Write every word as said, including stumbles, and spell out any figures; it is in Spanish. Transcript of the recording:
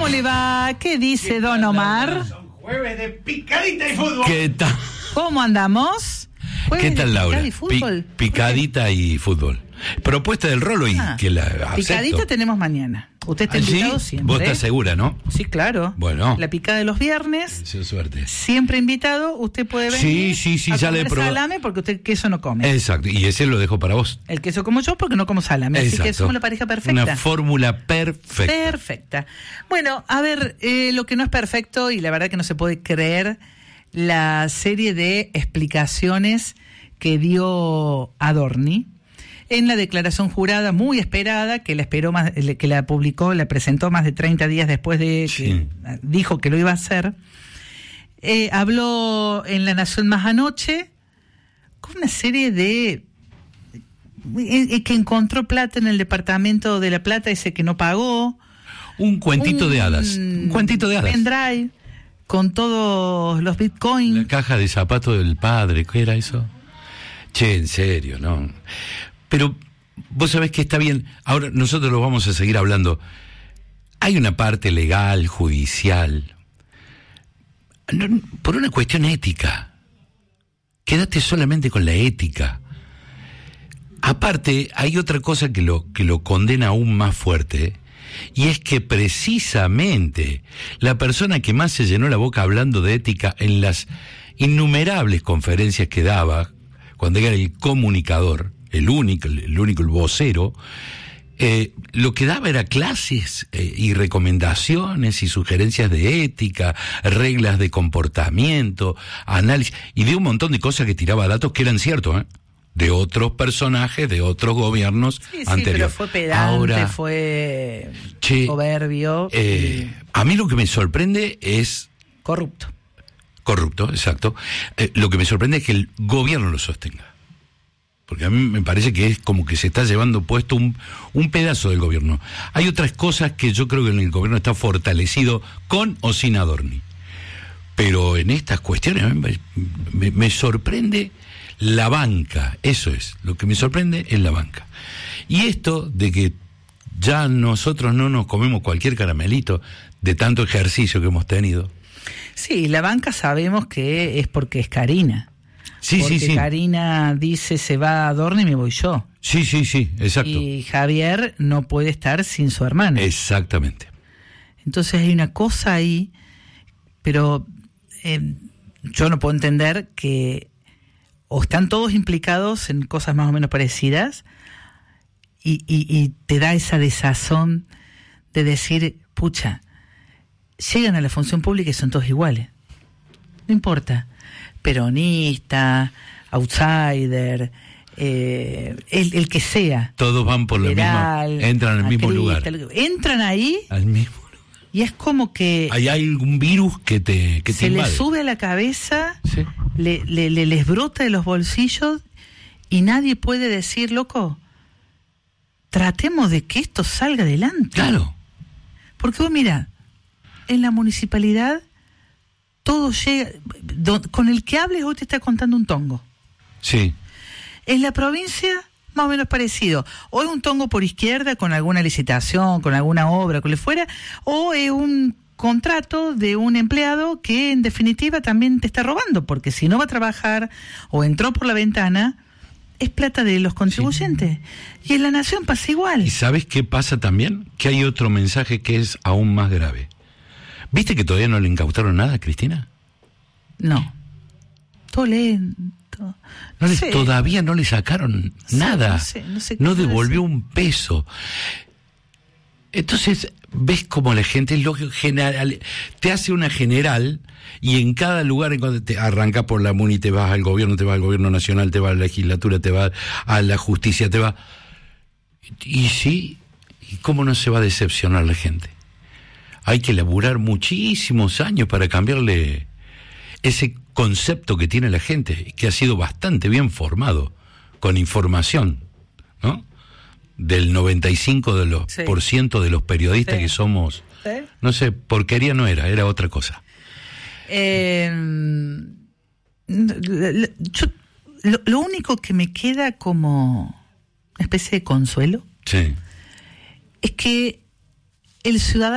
¿Cómo le va? ¿Qué dice don Omar? Son jueves de picadita y fútbol. ¿Qué tal? ¿Cómo andamos? ¿Qué tal, Laura? Y fútbol. Pi- picadita y fútbol. Propuesta del Rolo y Ah, que la acepto. Picadita tenemos mañana. Usted está ¿Ah, invitado sí? siempre. Vos estás segura, ¿no? Sí, claro. Bueno. La picada de los viernes. Deseo suerte. Siempre invitado. Usted puede venir. Sí, sí, sí, a ya le he comer probado. salame porque usted queso no come. Exacto, y ese lo dejo para vos. El queso como yo porque no como salame. Así que Exacto. somos la pareja perfecta. Una fórmula perfecta. Perfecta. Bueno, a ver, eh, lo que no es perfecto, y la verdad que no se puede creer, la serie de explicaciones que dio Adorni en la declaración jurada muy esperada, que la esperó más, que la publicó, la presentó más de treinta días después de Sí. que dijo que lo iba a hacer. Eh, habló en La Nación más anoche con una serie de eh, que encontró plata en el departamento de La Plata, ese que no pagó. Un cuentito un de hadas. Un cuentito de hadas. Pendrive con todos los bitcoins. La caja de zapatos del padre, ¿qué era eso? Che, en serio, ¿no? Pero vos sabés que está bien. Ahora nosotros lo vamos a seguir hablando. Hay una parte legal, judicial, no, por una cuestión ética. Quédate solamente con la ética. Aparte, hay otra cosa que lo, que lo condena aún más fuerte, y es que precisamente la persona que más se llenó la boca hablando de ética en las innumerables conferencias que daba, cuando era el comunicador, el único, el único, el vocero, eh, lo que daba era clases eh, y recomendaciones y sugerencias de ética, reglas de comportamiento, análisis, y de un montón de cosas que tiraba datos que eran ciertos, ¿eh? De otros personajes, de otros gobiernos Sí, sí, anteriores. pero fue pedante, Ahora, fue che, soberbio, eh, a mí lo que me sorprende es... corrupto. Corrupto, exacto. Eh, lo que me sorprende es que el gobierno lo sostenga. Porque a mí me parece que es como que se está llevando puesto un, un pedazo del gobierno. Hay otras cosas que yo creo que el gobierno está fortalecido con o sin Adorni. Pero en estas cuestiones a mí me, me, me sorprende la banca. Eso es, lo que me sorprende es la banca. Y esto de que ya nosotros no nos comemos cualquier caramelito de tanto ejercicio que hemos tenido. Sí, la banca sabemos que es porque es Karina. Sí, porque sí, sí. Karina dice se va a Adorni y me voy yo. Sí, sí, sí, exacto. Y Javier no puede estar sin su hermano. Exactamente. Entonces hay una cosa ahí, pero eh, yo no puedo entender que o están todos implicados en cosas más o menos parecidas y, y, y te da esa desazón de decir, pucha, llegan a la función pública y son todos iguales. No importa. Peronista, outsider, eh, el, el que sea. Todos van por la liberal, misma, entran al mismo lugar. Entran ahí Al mismo lugar. y es como que Hay algún virus que te, que te se invade. les sube a la cabeza, Sí. le, le, le- les brota de los bolsillos y nadie puede decir, loco, tratemos de que esto salga adelante. Claro. Porque vos mira, en la municipalidad todo llega, do- con el que hables hoy te está contando un tongo. Sí. En la provincia, más o menos parecido. O es un tongo por izquierda con alguna licitación, con alguna obra, con lo que fuera, o es un contrato de un empleado que en definitiva también te está robando, porque si no va a trabajar o entró por la ventana, es plata de los contribuyentes. Sí. Y en la nación pasa igual. ¿Y sabes qué pasa también? Que hay otro mensaje que es aún más grave. ¿Viste que todavía no le incautaron nada a Cristina? No. Todo lento. No le, Sí. Todavía no le sacaron Sí, nada. no sé, no sé qué No puede devolvió ser. un peso. Entonces, ves como la gente es lógico, general, te hace una general y en cada lugar, en cuando te arranca por la MUNI, te vas al gobierno, te vas al gobierno nacional, te vas a la legislatura, te vas a la justicia, te vas... Y sí, ¿y cómo no se va a decepcionar la gente? Hay que laburar muchísimos años para cambiarle ese concepto que tiene la gente, que ha sido bastante bien formado, con información, ¿no? Del noventa y cinco de los, sí. por ciento de los periodistas Sí. que somos, ¿Sí? no sé, porquería no era, era otra cosa. Eh, yo, lo, lo único que me queda como una especie de consuelo Sí. es que el ciudadano